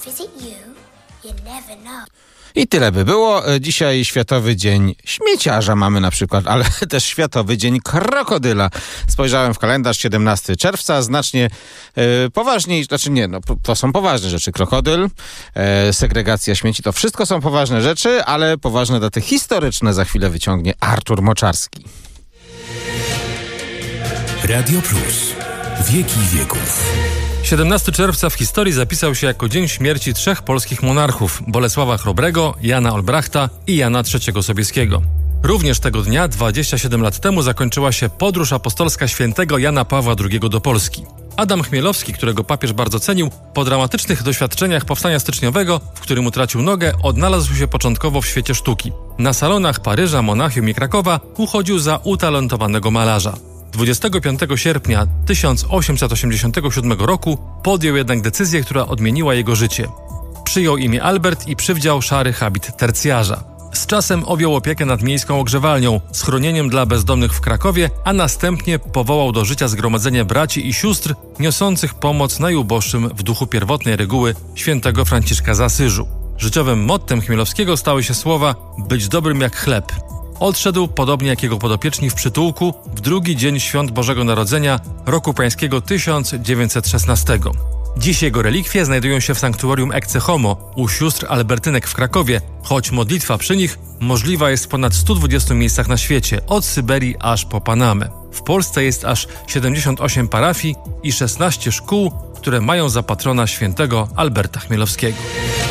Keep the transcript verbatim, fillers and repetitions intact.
I tyle by było. Dzisiaj Światowy Dzień Śmieciarza mamy na przykład, ale też Światowy Dzień Krokodyla. Spojrzałem w kalendarz, siedemnastego czerwca, znacznie e, poważniej, znaczy nie, no to są poważne rzeczy. Krokodyl, e, segregacja śmieci, to wszystko są poważne rzeczy, ale poważne daty historyczne za chwilę wyciągnie Artur Moczarski. Radio Plus. Wieki wieków. siedemnastego czerwca w historii zapisał się jako dzień śmierci trzech polskich monarchów: Bolesława Chrobrego, Jana Olbrachta i Jana trzeciego Sobieskiego. Również tego dnia, dwadzieścia siedem lat temu, zakończyła się podróż apostolska świętego Jana Pawła drugiego do Polski. Adam Chmielowski, którego papież bardzo cenił, po dramatycznych doświadczeniach powstania styczniowego, w którym utracił nogę, odnalazł się początkowo w świecie sztuki. Na salonach Paryża, Monachium i Krakowa uchodził za utalentowanego malarza. dwudziestego piątego sierpnia tysiąc osiemset osiemdziesiątego siódmego roku podjął jednak decyzję, która odmieniła jego życie. Przyjął imię Albert i przywdział szary habit tercjarza. Z czasem objął opiekę nad miejską ogrzewalnią, schronieniem dla bezdomnych w Krakowie, a następnie powołał do życia zgromadzenie braci i sióstr niosących pomoc najuboższym w duchu pierwotnej reguły świętego Franciszka z Asyżu. Życiowym mottem Chmielowskiego stały się słowa „być dobrym jak chleb”. Odszedł, podobnie jak jego podopieczni, w przytułku w drugi dzień świąt Bożego Narodzenia roku pańskiego tysiąc dziewięćset szesnastego. Dziś jego relikwie znajdują się w sanktuarium Ecce Homo u sióstr Albertynek w Krakowie, choć modlitwa przy nich możliwa jest w ponad stu dwudziestu miejscach na świecie, od Syberii aż po Panamę. W Polsce jest aż siedemdziesiąt osiem parafii i szesnaście szkół, które mają za patrona świętego Alberta Chmielowskiego.